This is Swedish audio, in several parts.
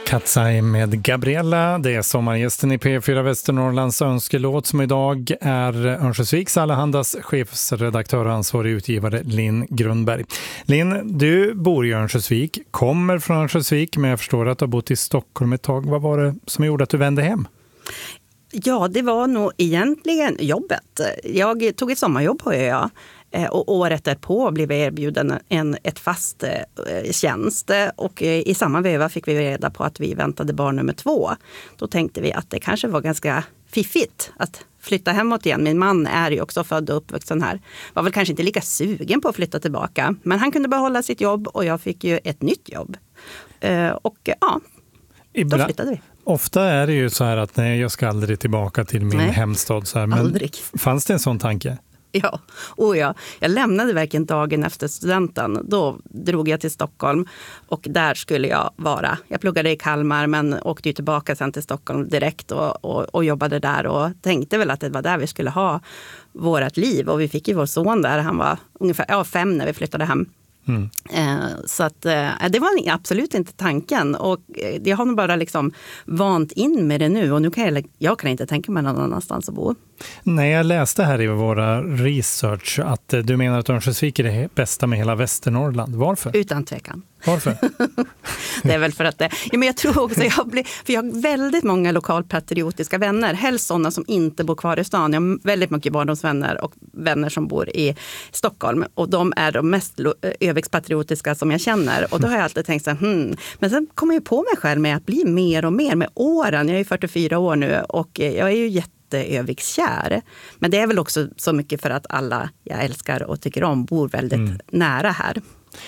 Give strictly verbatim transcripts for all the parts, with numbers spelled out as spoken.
Katsaj med Gabriella, det är sommargästen i P fyra Västernorrlands önskelåt som idag är Örnsköldsviks Allahandas chefsredaktör och ansvarig utgivare Linn Grundberg. Linn, du bor i Örnsköldsvik, kommer från Örnsköldsvik, men jag förstår att du har bott i Stockholm ett tag. Vad var det som gjorde att du vände hem? Ja, det var nog egentligen jobbet. Jag tog ett sommarjobb på ÖA. Och året därpå blev vi erbjuden en, ett fast eh, tjänst och eh, i samma veva fick vi reda på att vi väntade barn nummer två. Då tänkte vi att det kanske var ganska fiffigt att flytta hemåt igen. Min man är ju också född och uppvuxen här. Var väl kanske inte lika sugen på att flytta tillbaka. Men han kunde behålla sitt jobb och jag fick ju ett nytt jobb. Eh, och ja, Ibland, då flyttade vi. Ofta är det ju så här att nej, jag ska aldrig tillbaka till min nej, hemstad. Så här. Men aldrig. Fanns det en sån tanke? Ja, och ja, jag lämnade verkligen dagen efter studenten. Då drog jag till Stockholm och där skulle jag vara. Jag pluggade i Kalmar men åkte ju tillbaka sen till Stockholm direkt och, och, och jobbade där och tänkte väl att det var där vi skulle ha vårt liv. Och vi fick ju vår son där, han var ungefär ja, fem när vi flyttade hem. Mm. Eh, så att, eh, det var absolut inte tanken och eh, jag har nog bara liksom vant in med det nu och nu kan jag, jag kan inte tänka mig någon annanstans att bo. Nej, jag läste här i våra research att eh, du menar att Örnsköldsvik är det bästa med hela Västernorrland. Varför? Utan tvekan. Varför? Det är väl för att det, ja, men jag tror också jag blir, för jag har väldigt många lokalpatriotiska vänner, helst sådana som inte bor kvar i stan. Jag har väldigt mycket barndomsvänner och vänner som bor i Stockholm och de är de mest övikspatriotiska som jag känner och då har jag alltid tänkt så här, hmm. men sen kommer jag på mig själv med att bli mer och mer med åren. Jag är fyrtiofyra år nu och jag är ju jätteövikskär. Men det är väl också så mycket för att alla jag älskar och tycker om bor väldigt mm. nära här.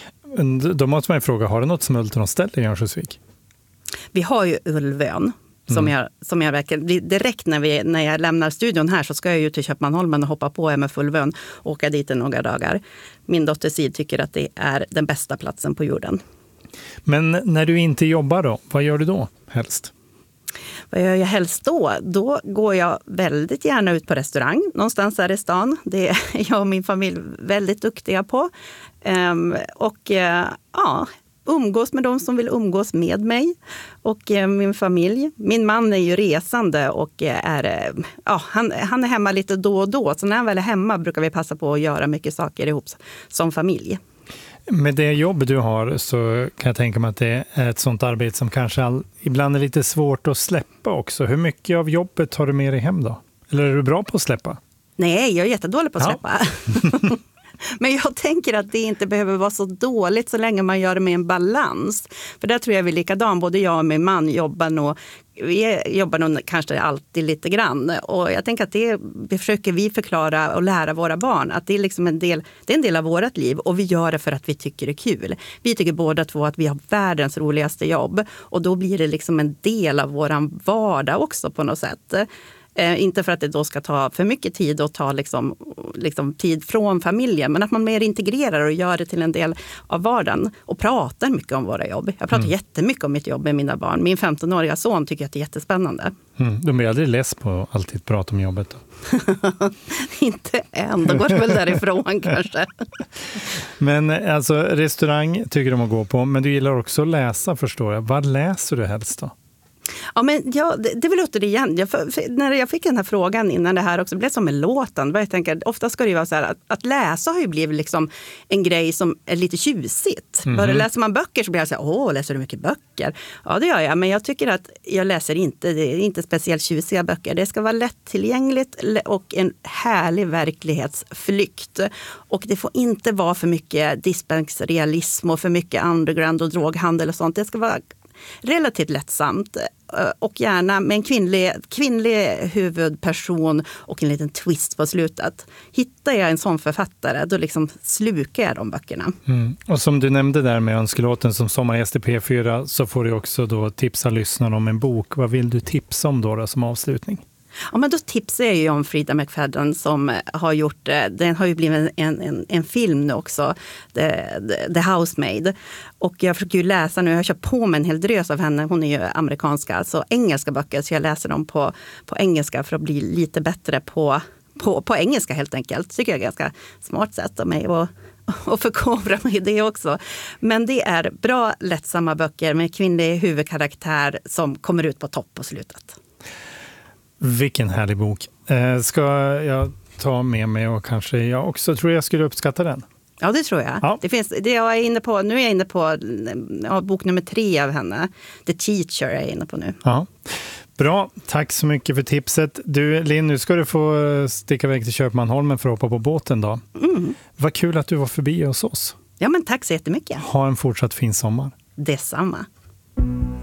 Då måste man ju fråga, har du något smultronställe i Örnsköldsvik? Vi har ju Ulvön som, mm. jag, som jag verkligen, direkt när, vi, när jag lämnar studion här så ska jag ju till Köpmanholmen och hoppa på M F Ulvön och åka dit i några dagar. Min dotter Sid tycker att det är den bästa platsen på jorden. Men när du inte jobbar då, vad gör du då helst? Vad gör jag helst då? Då går jag väldigt gärna ut på restaurang någonstans här i stan. Det är jag och min familj väldigt duktiga på. Um, och uh, ja, umgås med de som vill umgås med mig och uh, min familj. Min man är ju resande och uh, är, uh, ja, han, han är hemma lite då och då. Så när han väl är hemma brukar vi passa på att göra mycket saker ihop som familj. Med det jobb du har så kan jag tänka mig att det är ett sånt arbete som kanske all, ibland är lite svårt att släppa också. Hur mycket av jobbet har du med dig hem då? Eller är du bra på att släppa? Nej, jag är jättedålig på att släppa. Ja. Men jag tänker att det inte behöver vara så dåligt så länge man gör det med en balans. För där tror jag vi är likadan. Både jag och min man jobbar nog, vi jobbar nog kanske alltid lite grann. Och jag tänker att det försöker vi förklara och lära våra barn. Att det är, liksom en, del, det är en del av vårt liv och vi gör det för att vi tycker det är kul. Vi tycker båda två att vi har världens roligaste jobb. Och då blir det liksom en del av våran vardag också på något sätt. Eh, inte för att det då ska ta för mycket tid och ta liksom, liksom tid från familjen. Men att man mer integrerar och gör det till en del av vardagen. Och pratar mycket om våra jobb. Jag pratar mm. jättemycket om mitt jobb med mina barn. Min femtonåriga son tycker att det är jättespännande. Mm. De är aldrig less på att alltid prata om jobbet då? Inte än, då går det väl därifrån kanske. Men alltså restaurang tycker de att gå på. Men du gillar också att läsa, förstår jag. Vad läser du helst då? Ja, men ja, det, det vill låta det igen. Jag, för, för, när jag fick den här frågan innan det här också blev som en låten. Jag tänker, ofta ska det ju vara så här att, att läsa har ju blivit liksom en grej som är lite tjusigt. Mm-hmm. Bara läser man böcker så blir jag så här, åh, läser du mycket böcker? Ja, det gör jag. Men jag tycker att jag läser inte, det är inte speciellt tjusiga böcker. Det ska vara lättillgängligt och en härlig verklighetsflykt. Och det får inte vara för mycket dispensrealism och för mycket underground och droghandel och sånt. Det ska vara relativt lättsamt och gärna med en kvinnlig, kvinnlig huvudperson och en liten twist på slutet. Hittar jag en sån författare, då liksom slukar jag de böckerna. Mm. Och som du nämnde där med önskelåten som sommargäst i P fyra så får du också då tipsa lyssnarna om en bok. Vad vill du tipsa om då, då som avslutning? Ja, men då tipsar jag ju om Frida McFadden som har gjort, den har ju blivit en, en, en film nu också, The, The, The Housemaid. Och jag försöker ju läsa nu, jag har köpt på mig en hel drös av henne, hon är ju amerikanska, alltså engelska böcker, så jag läser dem på, på engelska för att bli lite bättre på, på, på engelska helt enkelt. Tycker jag är ganska smart sätt av mig att och förkovra mig i det också. Men det är bra, lättsamma böcker med kvinnlig huvudkaraktär som kommer ut på topp på slutet. Vilken härlig bok. Eh, ska jag ta med mig och kanske jag också tror jag skulle uppskatta den? Ja, det tror jag. Ja. Det finns, det jag är inne på, nu är jag inne på ja, bok nummer tre av henne. The Teacher är jag inne på nu. Ja. Bra, tack så mycket för tipset. Du Linn, nu ska du få sticka iväg till Köpmanholmen för att hoppa på båten då. Mm. Vad kul att du var förbi hos oss. Ja, men tack så jättemycket. Ha en fortsatt fin sommar. Detsamma.